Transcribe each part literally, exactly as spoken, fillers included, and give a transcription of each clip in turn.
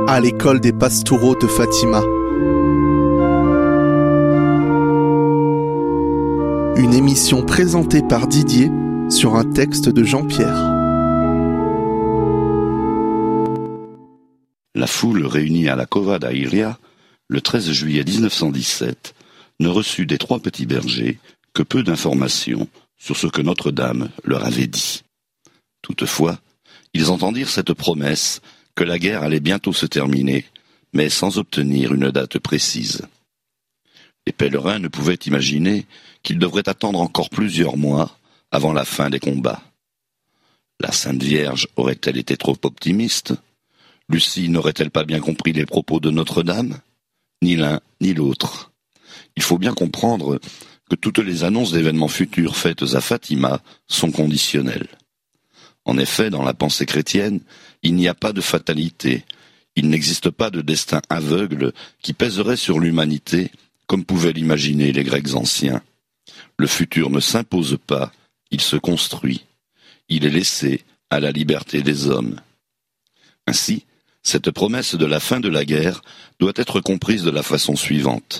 à l'école des Pastoureaux de Fatima. Une émission présentée par Didier sur un texte de Jean-Pierre. La foule réunie à la Cova da Iria, le treize juillet mille neuf cent dix-sept, ne reçut des trois petits bergers que peu d'informations sur ce que Notre-Dame leur avait dit. Toutefois, ils entendirent cette promesse que la guerre allait bientôt se terminer, mais sans obtenir une date précise. Les pèlerins ne pouvaient imaginer qu'ils devraient attendre encore plusieurs mois avant la fin des combats. La Sainte Vierge aurait-elle été trop optimiste ? Lucie n'aurait-elle pas bien compris les propos de Notre-Dame ? Ni l'un ni l'autre. Il faut bien comprendre que toutes les annonces d'événements futurs faites à Fatima sont conditionnelles. En effet, dans la pensée chrétienne, il n'y a pas de fatalité, il n'existe pas de destin aveugle qui pèserait sur l'humanité comme pouvaient l'imaginer les Grecs anciens. Le futur ne s'impose pas, il se construit. Il est laissé à la liberté des hommes. Ainsi, cette promesse de la fin de la guerre doit être comprise de la façon suivante.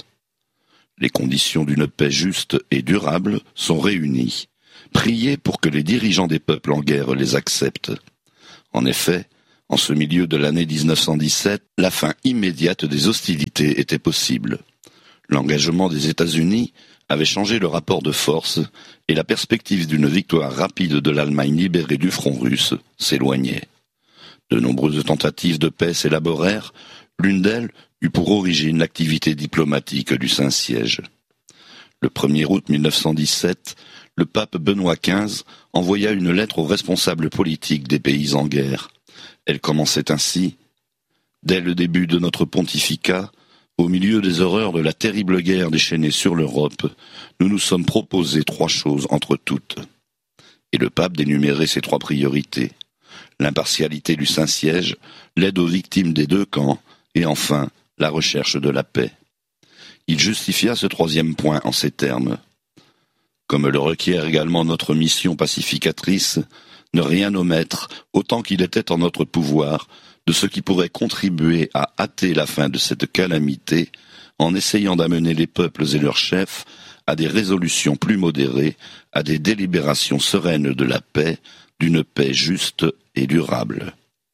Les conditions d'une paix juste et durable sont réunies. Priez pour que les dirigeants des peuples en guerre les acceptent. En effet, en ce milieu de l'année mille neuf cent dix-sept, la fin immédiate des hostilités était possible. L'engagement des États-Unis avait changé le rapport de force et la perspective d'une victoire rapide de l'Allemagne libérée du front russe s'éloignait. De nombreuses tentatives de paix s'élaborèrent, l'une d'elles eut pour origine l'activité diplomatique du Saint-Siège. Le premier août mille neuf cent dix-sept, le pape Benoît quinze envoya une lettre aux responsables politiques des pays en guerre. Elle commençait ainsi : « Dès le début de notre pontificat, au milieu des horreurs de la terrible guerre déchaînée sur l'Europe, nous nous sommes proposés trois choses entre toutes. » Et le pape dénumérait ces trois priorités. L'impartialité du Saint-Siège, l'aide aux victimes des deux camps, et enfin, la recherche de la paix. Il justifia ce troisième point en ces termes. Comme le requiert également notre mission pacificatrice, ne rien omettre, autant qu'il était en notre pouvoir, de ce qui pourrait contribuer à hâter la fin de cette calamité, en essayant d'amener les peuples et leurs chefs à des résolutions plus modérées, à des délibérations sereines de la paix, d'une paix juste et durable.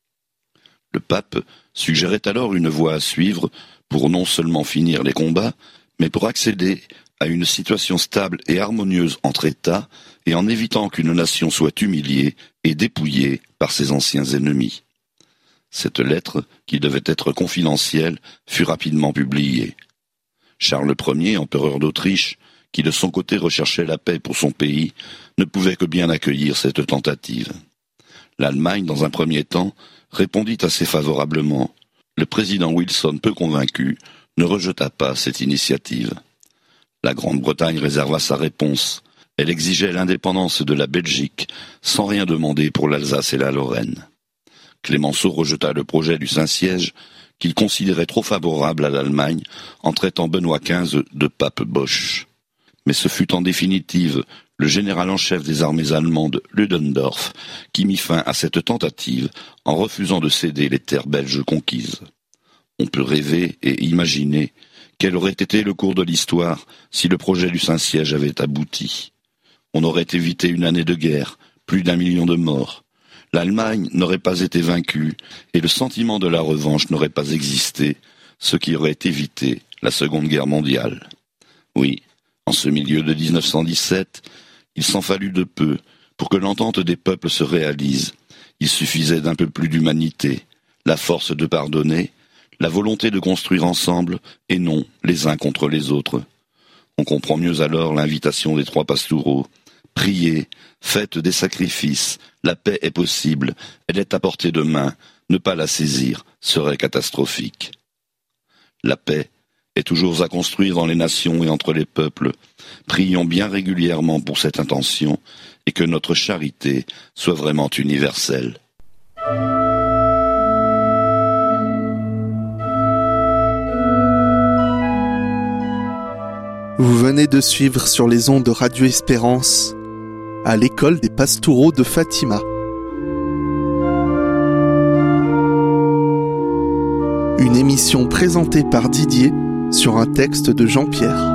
Le pape suggérait alors une voie à suivre pour non seulement finir les combats, mais pour accéder à une situation stable et harmonieuse entre États et en évitant qu'une nation soit humiliée et dépouillée par ses anciens ennemis. Cette lettre, qui devait être confidentielle, fut rapidement publiée. Charles Ier, empereur d'Autriche, qui de son côté recherchait la paix pour son pays, ne pouvait que bien accueillir cette tentative. L'Allemagne, dans un premier temps, répondit assez favorablement. Le président Wilson, peu convaincu, ne rejeta pas cette initiative. La Grande-Bretagne réserva sa réponse. Elle exigeait l'indépendance de la Belgique, sans rien demander pour l'Alsace et la Lorraine. Clémenceau rejeta le projet du Saint-Siège, qu'il considérait trop favorable à l'Allemagne, en traitant Benoît quinze de pape Bosch. Mais ce fut en définitive le général en chef des armées allemandes, Ludendorff, qui mit fin à cette tentative en refusant de céder les terres belges conquises. On peut rêver et imaginer quel aurait été le cours de l'histoire si le projet du Saint-Siège avait abouti. On aurait évité une année de guerre, plus d'un million de morts. L'Allemagne n'aurait pas été vaincue et le sentiment de la revanche n'aurait pas existé, ce qui aurait évité la Seconde Guerre mondiale. Oui, en ce milieu de mille neuf cent dix-sept, il s'en fallut de peu pour que l'entente des peuples se réalise. Il suffisait d'un peu plus d'humanité, la force de pardonner, la volonté de construire ensemble et non les uns contre les autres. On comprend mieux alors l'invitation des trois pastoureaux. Priez, faites des sacrifices, la paix est possible, elle est à portée de main, ne pas la saisir serait catastrophique. La paix est toujours à construire dans les nations et entre les peuples. Prions bien régulièrement pour cette intention et que notre charité soit vraiment universelle. Vous venez de suivre sur les ondes de Radio Espérance à l'école des Pastoureaux de Fatima. Une émission présentée par Didier sur un texte de Jean-Pierre.